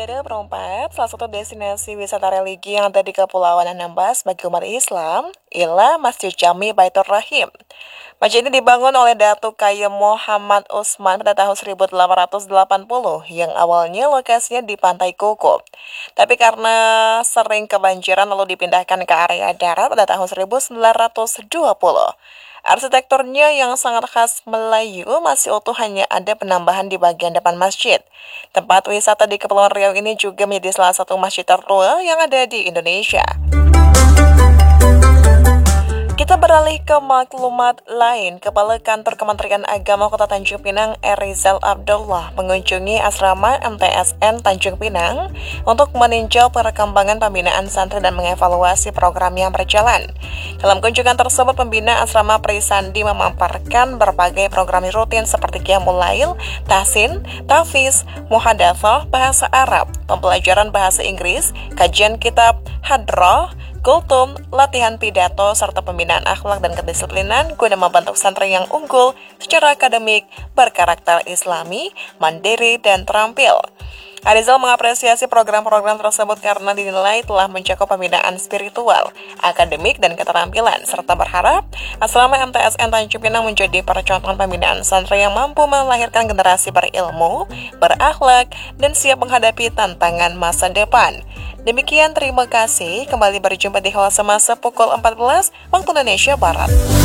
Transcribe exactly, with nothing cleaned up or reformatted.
Daerah Perompak, salah satu destinasi wisata religi yang ada di Kepulauan Anambas bagi umat Islam, ialah Masjid Jami Baitur Rahim. Masjid ini dibangun oleh Datuk Kayyum Muhammad Utsman pada tahun seribu delapan ratus delapan puluh, yang awalnya lokasinya di Pantai Kukup. Tapi karena sering kebanjiran lalu dipindahkan ke area darat pada tahun seribu sembilan ratus dua puluh. Arsitekturnya yang sangat khas Melayu masih utuh, hanya ada penambahan di bagian depan masjid. Tempat wisata di Kepulauan Riau ini juga menjadi salah satu masjid tertua yang ada di Indonesia. Kita beralih ke maklumat lain. Kepala Kantor Kementerian Agama Kota Tanjung Pinang, Erizal Abdullah, mengunjungi asrama M T S N Tanjung Pinang untuk meninjau perkembangan pembinaan santri dan mengevaluasi program yang berjalan. Dalam kunjungan tersebut, pembina asrama Prisandi memaparkan berbagai program rutin seperti Qiyamul Lail, Tahsin, Tahfiz, Muhadatsah, bahasa Arab, pembelajaran bahasa Inggris, kajian kitab Hadroh, kultum, latihan pidato, serta pembinaan akhlak dan kedisiplinan guna membentuk santri yang unggul secara akademik, berkarakter Islami, mandiri, dan terampil. Erizal mengapresiasi program-program tersebut karena dinilai telah mencakup pembinaan spiritual, akademik, dan keterampilan, serta berharap asrama M T S N Tanjung Pinang menjadi percontohan pembinaan santri yang mampu melahirkan generasi berilmu, berakhlak, dan siap menghadapi tantangan masa depan. Demikian, terima kasih. Kembali berjumpa di Hal Semasa pukul empat belas waktu Indonesia Barat.